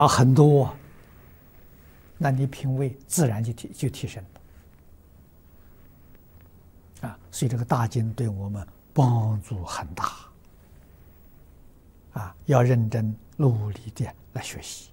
很多啊，那你品位自然就提升了所以这个大经对我们帮助很大要认真努力的来学习。